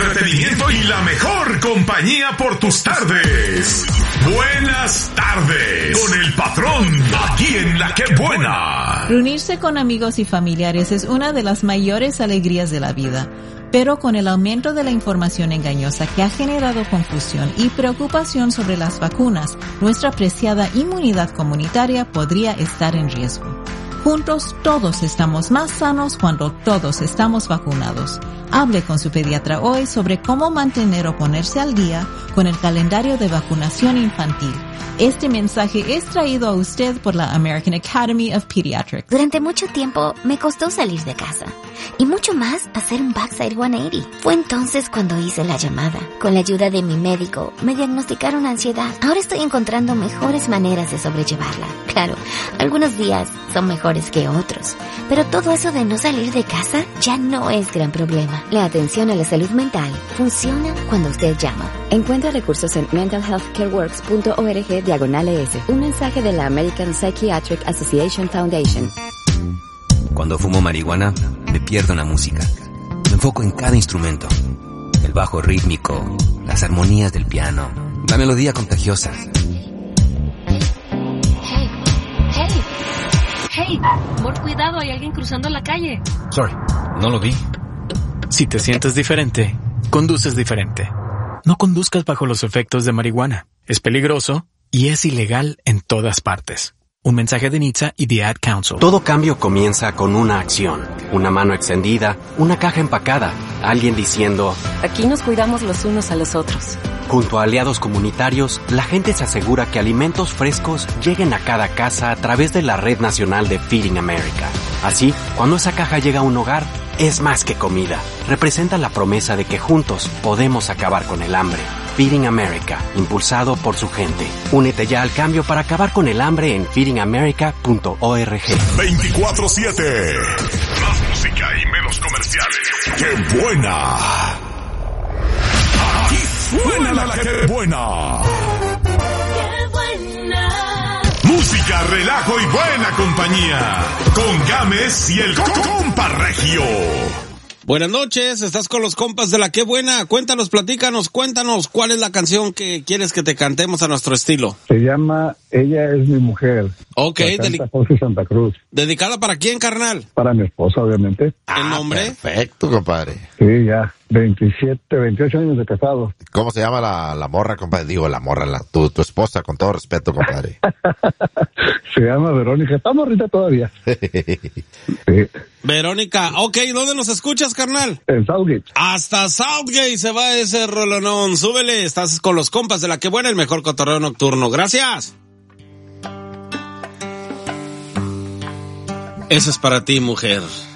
entretenimiento y la mejor compañía por tus tardes. Buenas tardes con el patrón, aquí en La Que Buena. Reunirse con amigos y familiares es una de las mayores alegrías de la vida. Pero con el aumento de la información engañosa que ha generado confusión y preocupación sobre las vacunas, nuestra preciada inmunidad comunitaria podría estar en riesgo. Juntos todos estamos más sanos cuando todos estamos vacunados. Hable con su pediatra hoy sobre cómo mantener o ponerse al día con el calendario de vacunación infantil. Este mensaje es traído a usted por la American Academy of Pediatrics. Durante mucho tiempo me costó salir de casa y mucho más hacer un backside 180. Fue entonces cuando hice la llamada. Con la ayuda de mi médico me diagnosticaron ansiedad. Ahora estoy encontrando mejores maneras de sobrellevarla. Claro, algunos días son mejores que otros, pero todo eso de no salir de casa ya no es gran problema. La atención a la salud mental funciona cuando usted llama. Encuentra recursos en mentalhealthcareworks.org/ES. Un mensaje de la American Psychiatric Association Foundation. Cuando fumo marihuana, me pierdo en la música. Me enfoco en cada instrumento. El bajo rítmico, las armonías del piano, la melodía contagiosa. Hey, amor, cuidado, hay alguien cruzando la calle. Sorry, no lo vi. Si te sientes diferente, conduces diferente. No conduzcas bajo los efectos de marihuana. Es peligroso y es ilegal en todas partes. Un mensaje de NHTSA y The Ad Council. Todo cambio comienza con una acción. Una mano extendida, una caja empacada, alguien diciendo: Aquí nos cuidamos los unos a los otros. Junto a aliados comunitarios, la gente se asegura que alimentos frescos lleguen a cada casa a través de la Red Nacional de Feeding America. Así, cuando esa caja llega a un hogar, es más que comida. Representa la promesa de que juntos podemos acabar con el hambre. Feeding America, impulsado por su gente. Únete ya al cambio para acabar con el hambre en feedingamerica.org. 24/7. Más música y menos comerciales. ¡Qué buena! Aquí suena la Que Buena. ¡Qué buena! Música, relajo y buena compañía. Con Gámez y el compa Regio. Buenas noches, estás con los compas de La Que Buena. Cuéntanos, platícanos, cuéntanos cuál es la canción que quieres que te cantemos a nuestro estilo. Se llama Ella es mi mujer. Ok, José Santa Cruz. ¿Dedicada para quién, carnal? Para mi esposa, obviamente. ¿El nombre? Perfecto, compadre. Sí, ya, 28 años de casado. ¿Cómo se llama la morra, compadre? Digo, la morra, tu esposa, con todo respeto, compadre. Se llama Verónica, está morrita todavía. Sí. Verónica, ok, ¿dónde nos escuchas, carnal? En Southgate. Hasta Southgate se va ese rolonón. Súbele, estás con los compas de La Que Buena, el mejor cotorreo nocturno. Gracias. Eso es para ti, mujer.